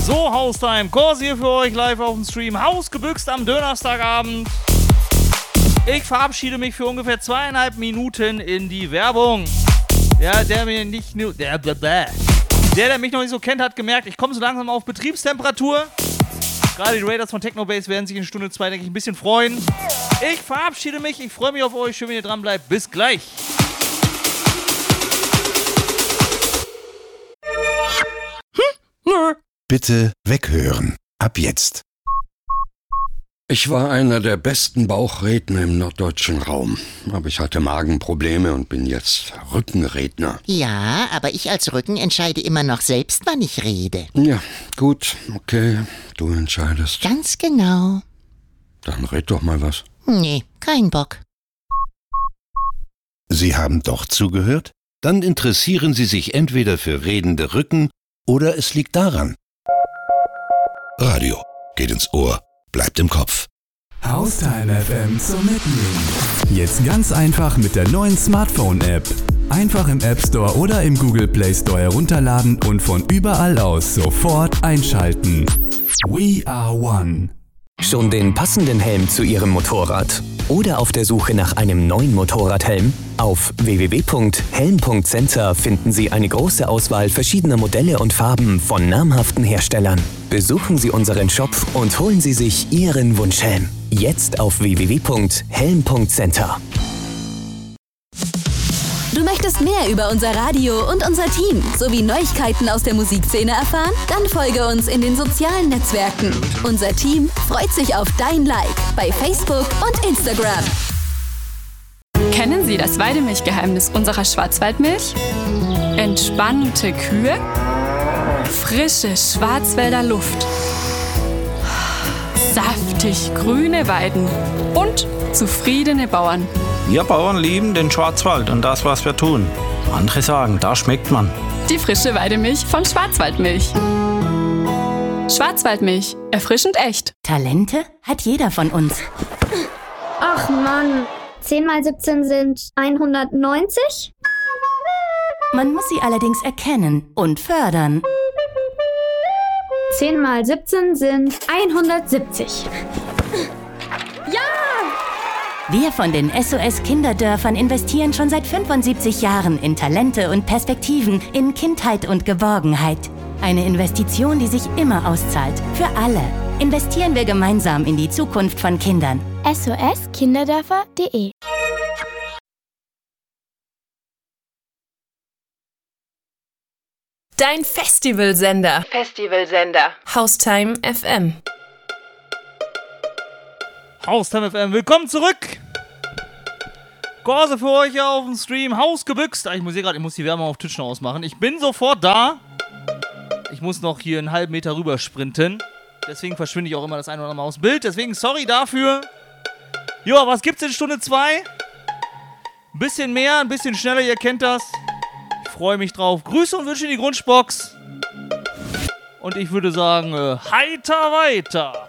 So, Haustime, Kurs hier für euch live auf dem Stream, hausgebüxt am Donnerstagabend. Ich verabschiede mich für ungefähr 2,5 Minuten in die Werbung. Ja, der mich noch nicht so kennt, hat gemerkt, ich komme so langsam auf Betriebstemperatur. Gerade die Raiders von Technobase werden sich in Stunde 2, denke ich, ein bisschen freuen. Ich verabschiede mich, ich freue mich auf euch, schön, wenn ihr dran bleibt. Bis gleich. Bitte weghören. Ab jetzt. Ich war einer der besten Bauchredner im norddeutschen Raum. Aber ich hatte Magenprobleme und bin jetzt Rückenredner. Ja, aber ich als Rücken entscheide immer noch selbst, wann ich rede. Ja, gut, okay, du entscheidest. Ganz genau. Dann red doch mal was. Nee, kein Bock. Sie haben doch zugehört? Dann interessieren Sie sich entweder für redende Rücken oder es liegt daran. Radio geht ins Ohr, bleibt im Kopf. Haustime FM zum Mitnehmen. Jetzt ganz einfach mit der neuen Smartphone-App. Einfach im App Store oder im Google Play Store herunterladen und von überall aus sofort einschalten. We are one. Schon den passenden Helm zu Ihrem Motorrad? Oder auf der Suche nach einem neuen Motorradhelm? Auf www.helm.center finden Sie eine große Auswahl verschiedener Modelle und Farben von namhaften Herstellern. Besuchen Sie unseren Shop und holen Sie sich Ihren Wunschhelm. Jetzt auf www.helm.center. Du möchtest mehr über unser Radio und unser Team sowie Neuigkeiten aus der Musikszene erfahren? Dann folge uns in den sozialen Netzwerken. Unser Team freut sich auf dein Like bei Facebook und Instagram. Kennen Sie das Weidemilchgeheimnis unserer Schwarzwaldmilch? Entspannte Kühe, frische Schwarzwälder Luft, saftig grüne Weiden und zufriedene Bauern. Wir Bauern lieben den Schwarzwald und das, was wir tun. Andere sagen, da schmeckt man. Die frische Weidemilch von Schwarzwaldmilch. Schwarzwaldmilch, erfrischend echt. Talente hat jeder von uns. Ach Mann, 10 mal 17 sind 190? Man muss sie allerdings erkennen und fördern. 10 mal 17 sind 170. Ja! Wir von den SOS Kinderdörfern investieren schon seit 75 Jahren in Talente und Perspektiven, in Kindheit und Geborgenheit. Eine Investition, die sich immer auszahlt. Für alle. Investieren wir gemeinsam in die Zukunft von Kindern. soskinderdörfer.de Dein Festivalsender. Haustime FM. Haustime FM, willkommen zurück! Gorse für euch auf dem Stream, hausgebüxt. Ich muss die Wärme auf Twitch noch ausmachen. Ich bin sofort da. Ich muss noch hier einen halben Meter rüber sprinten. Deswegen verschwinde ich auch immer das eine oder andere Mal aus Bild. Deswegen sorry dafür. Ja, was gibt's in Stunde 2? Ein bisschen mehr, ein bisschen schneller, ihr kennt das. Ich freue mich drauf. Grüße und wünsche in die Grundbox. Und ich würde sagen, heiter weiter.